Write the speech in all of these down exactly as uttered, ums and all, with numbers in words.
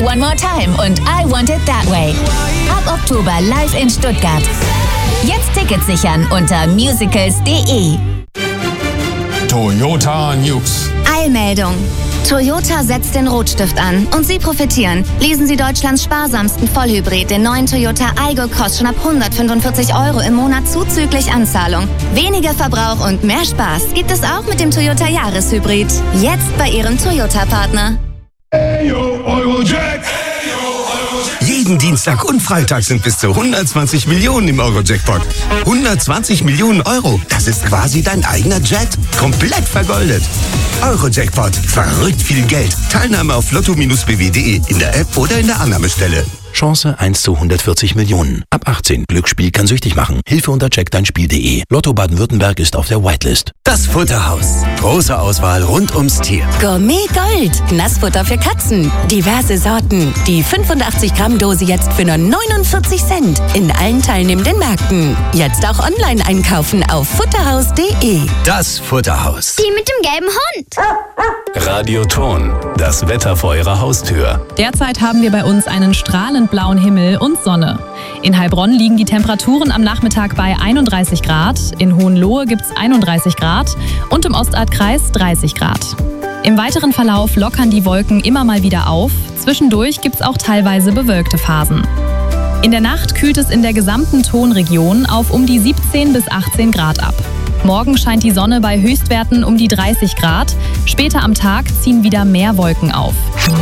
Baby One More Time und I Want It That Way. Ab Oktober live in Stuttgart. Jetzt Tickets sichern unter musicals punkt de. Toyota News. Eilmeldung. Toyota setzt den Rotstift an und Sie profitieren. Lesen Sie Deutschlands sparsamsten Vollhybrid, den neuen Toyota Aygo Cross, schon ab hundertfünfundvierzig Euro im Monat zuzüglich Anzahlung. Weniger Verbrauch und mehr Spaß gibt es auch mit dem Toyota Jahreshybrid. Jetzt bei Ihrem Toyota-Partner. Jeden Dienstag und Freitag sind bis zu hundertzwanzig Millionen im Euro-Jackpot. hundertzwanzig Millionen Euro, das ist quasi dein eigener Jet. Komplett vergoldet. Euro-Jackpot, verrückt viel Geld. Teilnahme auf lotto b w punkt de, in der App oder in der Annahmestelle. Chance eins zu hundertvierzig Millionen. Ab achtzehn. Glücksspiel kann süchtig machen. Hilfe unter check dein spiel punkt de. Lotto Baden-Württemberg ist auf der Whitelist. Das Futterhaus. Große Auswahl rund ums Tier. Gourmet Gold. Nassfutter für Katzen. Diverse Sorten. Die fünfundachtzig Gramm Dose jetzt für nur neunundvierzig Cent. In allen teilnehmenden Märkten. Jetzt auch online einkaufen auf futterhaus punkt de. Das Futterhaus. Die mit dem gelben Hund. Radioton. Das Wetter vor Ihrer Haustür. Derzeit haben wir bei uns einen strahlend blauen Himmel und Sonne. In Heilbronn liegen die Temperaturen am Nachmittag bei einunddreißig Grad, in Hohenlohe gibt es einunddreißig Grad und im Ostadtkreis dreißig Grad. Im weiteren Verlauf lockern die Wolken immer mal wieder auf, zwischendurch gibt es auch teilweise bewölkte Phasen. In der Nacht kühlt es in der gesamten Tonregion auf um die siebzehn bis achtzehn Grad ab. Morgen scheint die Sonne bei Höchstwerten um die dreißig Grad, später am Tag ziehen wieder mehr Wolken auf.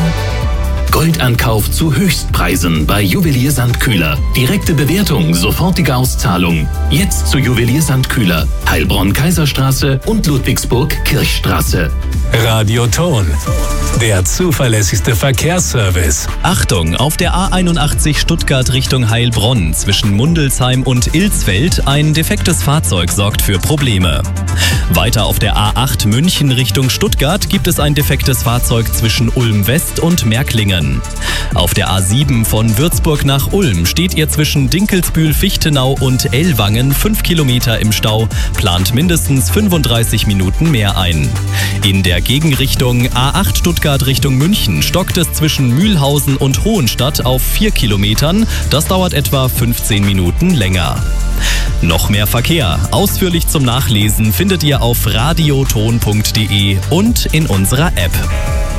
Goldankauf zu Höchstpreisen bei Juwelier Sandkühler. Direkte Bewertung, sofortige Auszahlung. Jetzt zu Juwelier Sandkühler. Heilbronn-Kaiserstraße und Ludwigsburg-Kirchstraße. Radioton. Der zuverlässigste Verkehrsservice. Achtung, auf der A einundachtzig Stuttgart Richtung Heilbronn zwischen Mundelsheim und Ilsfeld ein defektes Fahrzeug sorgt für Probleme. Weiter auf der A acht München Richtung Stuttgart gibt es ein defektes Fahrzeug zwischen Ulm West und Märklingen. Auf der A sieben von Würzburg nach Ulm steht ihr zwischen Dinkelsbühl, Fichtenau und Ellwangen fünf Kilometer im Stau, plant mindestens fünfunddreißig Minuten mehr ein. In der Gegenrichtung A acht Stuttgart Richtung München stockt es zwischen Mühlhausen und Hohenstadt auf vier Kilometern, das dauert etwa fünfzehn Minuten länger. Noch mehr Verkehr, ausführlich zum Nachlesen findet ihr auf radioton punkt de und in unserer App.